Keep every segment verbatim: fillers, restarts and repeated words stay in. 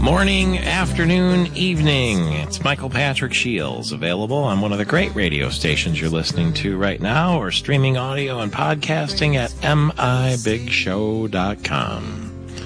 Morning, afternoon, evening. It's Michael Patrick Shields, available on one of the great radio stations you're listening to right now, or streaming audio and podcasting at m i big show dot com.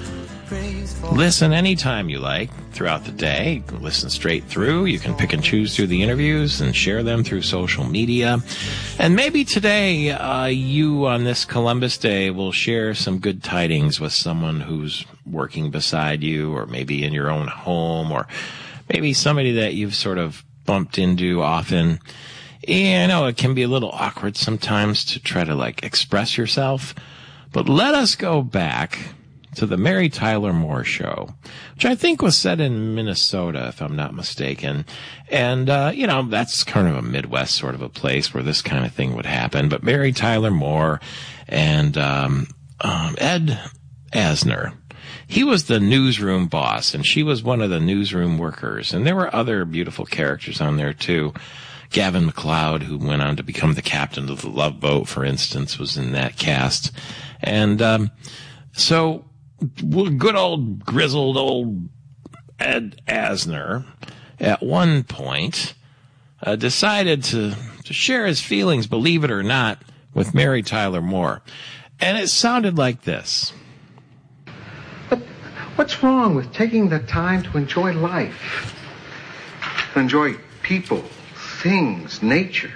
Listen anytime you like throughout the day. You can listen straight through. You can pick and choose through the interviews and share them through social media. And maybe today, uh, you on this Columbus Day will share some good tidings with someone who's working beside you, or maybe in your own home, or maybe somebody that you've sort of bumped into often. Yeah, I know it can be a little awkward sometimes to try to like express yourself, but let us go back to the Mary Tyler Moore Show, which I think was set in Minnesota, if I'm not mistaken. And, uh, you know, that's kind of a Midwest sort of a place where this kind of thing would happen. But Mary Tyler Moore and um, um, Ed Asner, he was the newsroom boss, and she was one of the newsroom workers. And there were other beautiful characters on there, too. Gavin MacLeod, who went on to become the captain of the Love Boat, for instance, was in that cast. And um, so good old grizzled old Ed Asner at one point uh, decided to, to share his feelings, believe it or not, with Mary Tyler Moore. And it sounded like this. But what's wrong with taking the time to enjoy life? To enjoy people, things, nature?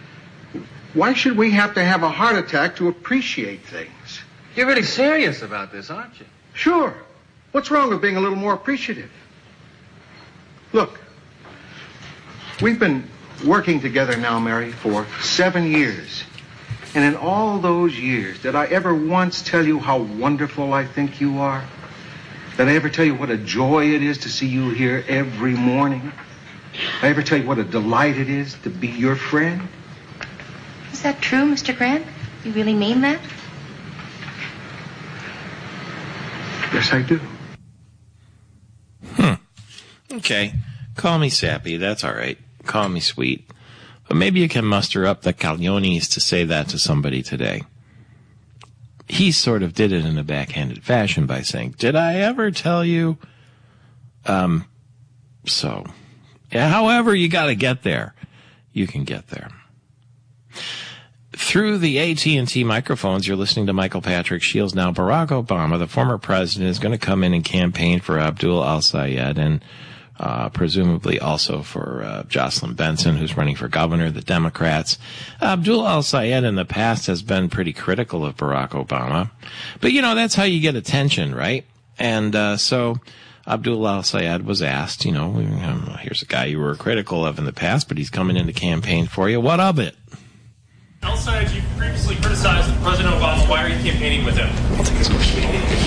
Why should we have to have a heart attack to appreciate things? You're really serious about this, aren't you? Sure. What's wrong with being a little more appreciative? Look, we've been working together now, Mary, for seven years. And in all those years, did I ever once tell you how wonderful I think you are? Did I ever tell you what a joy it is to see you here every morning? Did I ever tell you what a delight it is to be your friend? Is that true, Mister Grant? You really mean that? Yes, I do. Hmm. Okay. Call me sappy. That's all right. Call me sweet. But maybe you can muster up the Caglionis to say that to somebody today. He sort of did it in a backhanded fashion by saying, did I ever tell you? Um, so, yeah, however you got to get there, you can get there. Through the A T and T microphones, you're listening to Michael Patrick Shields. Now, Barack Obama, the former president, is going to come in and campaign for Abdul al-Sayed and uh, presumably also for uh, Jocelyn Benson, who's running for governor, the Democrats. Abdul al-Sayed in the past has been pretty critical of Barack Obama. But, you know, that's how you get attention, right? And uh, so Abdul al-Sayed was asked, you know, here's a guy you were critical of in the past, but he's coming in to campaign for you. What of it? Al-Sayed, you previously criticized President Obama. Why are you campaigning with him? I'll take this question.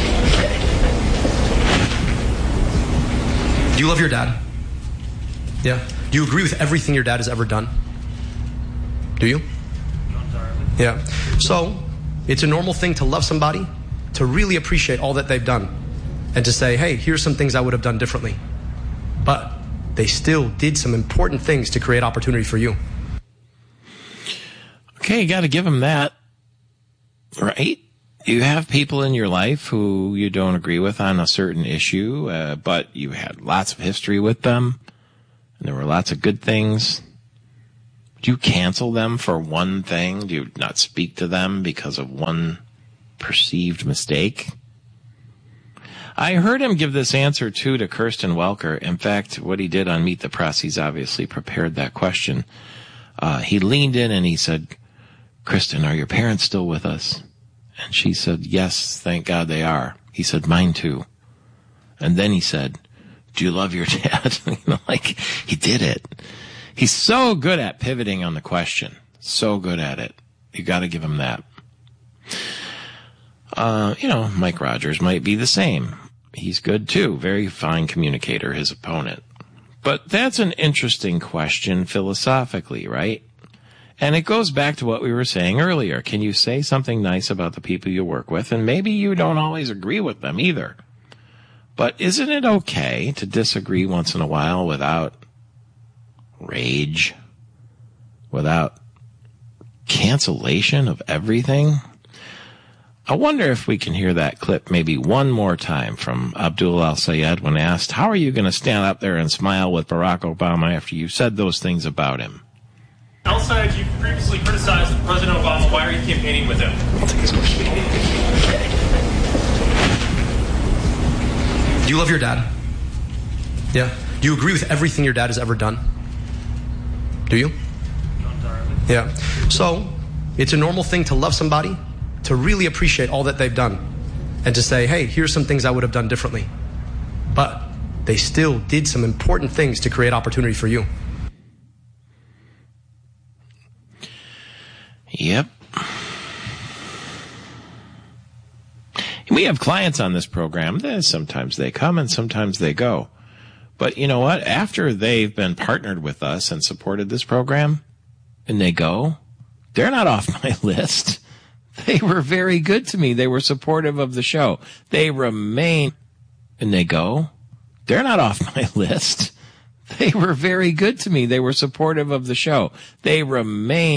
Do you love your dad? Yeah. Do you agree with everything your dad has ever done? Do you? Not entirely. Yeah. So, it's a normal thing to love somebody, to really appreciate all that they've done, and to say, hey, here's some things I would have done differently. But they still did some important things to create opportunity for you. Okay, you got to give them that, right? You have people in your life who you don't agree with on a certain issue, uh, but you had lots of history with them, and there were lots of good things. Do you cancel them for one thing? Do you not speak to them because of one perceived mistake? I heard him give this answer, too, to Kirsten Welker. In fact, what he did on Meet the Press, he's obviously prepared that question. Uh, he leaned in and he said, Kristen, are your parents still with us? And she said, yes, thank God they are. He said, mine too. And then he said, do you love your dad? You know, like, he did it. He's so good at pivoting on the question. So good at it. You got to give him that. Uh, you know, Mike Rogers might be the same. He's good too. Very fine communicator, his opponent. But that's an interesting question philosophically, right? And it goes back to what we were saying earlier. Can you say something nice about the people you work with? And maybe you don't always agree with them either. But isn't it okay to disagree once in a while without rage? Without cancellation of everything? I wonder if we can hear that clip maybe one more time from Abdul Al-Sayed when asked, how are you going to stand up there and smile with Barack Obama after you said those things about him? Al-Sayed, you previously criticized President Obama. Why are you campaigning with him? I'll take this question. Do you love your dad? Yeah. Do you agree with everything your dad has ever done? Do you? Not entirely. Yeah. So, it's a normal thing to love somebody, to really appreciate all that they've done, and to say, hey, here's some things I would have done differently. But they still did some important things to create opportunity for you. Yep. We have clients on this program. Sometimes they come and sometimes they go. But you know what? After they've been partnered with us and supported this program, and they go, they're not off my list. They were very good to me. They were supportive of the show. They remain, and they go, they're not off my list. They were very good to me. They were supportive of the show. They remain